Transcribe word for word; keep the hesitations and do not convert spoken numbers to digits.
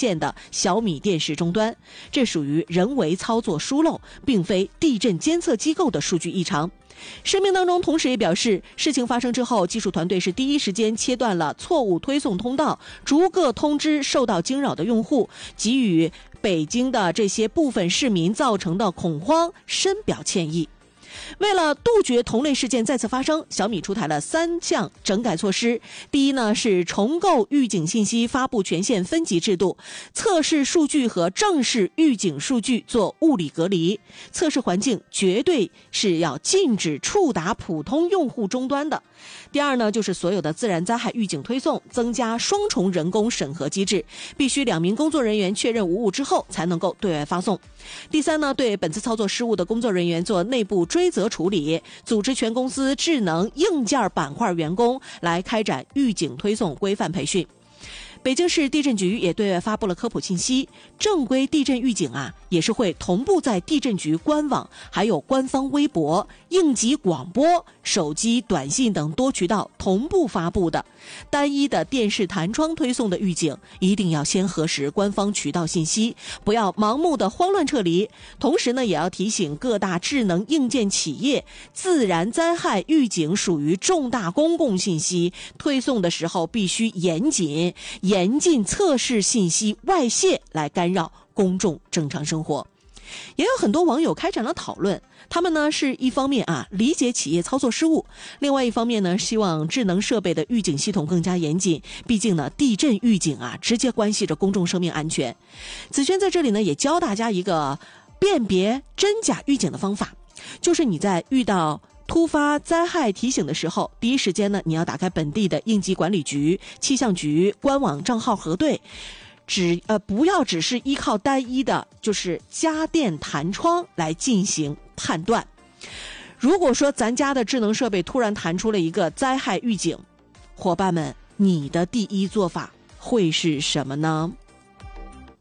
线的小米电视终端，这属于人为操作疏漏，并非地震监测机构的数据异常。声明当中同时也表示，事情发生之后，技术团队是第一时间切断了错误推送通道，逐个通知受到惊扰的用户，给予北京的这些部分市民造成的恐慌深表歉意。为了杜绝同类事件再次发生，小米出台了三项整改措施。第一呢，是重构预警信息发布权限分级制度，测试数据和正式预警数据做物理隔离，测试环境绝对是要禁止触达普通用户终端的。第二呢，就是所有的自然灾害预警推送增加双重人工审核机制，必须两名工作人员确认无误之后才能够对外发送。第三呢，对本次操作失误的工作人员做内部追责处理，组织全公司智能硬件板块员工来开展预警推送规范培训。北京市地震局也对外发布了科普信息，正规地震预警啊，也是会同步在地震局官网、还有官方微博、应急广播、手机短信等多渠道同步发布的。单一的电视弹窗推送的预警，一定要先核实官方渠道信息，不要盲目的慌乱撤离。同时呢，也要提醒各大智能硬件企业，自然灾害预警属于重大公共信息，推送的时候必须严谨。严禁测试信息外泄来干扰公众正常生活。也有很多网友开展了讨论，他们呢是一方面啊理解企业操作失误，另外一方面呢希望智能设备的预警系统更加严谨，毕竟呢地震预警啊直接关系着公众生命安全。子轩在这里呢也教大家一个辨别真假预警的方法，就是你在遇到突发灾害提醒的时候，第一时间呢，你要打开本地的应急管理局、气象局官网账号核对，只呃不要只是依靠单一的，就是家电弹窗来进行判断。如果说咱家的智能设备突然弹出了一个灾害预警，伙伴们，你的第一做法会是什么呢？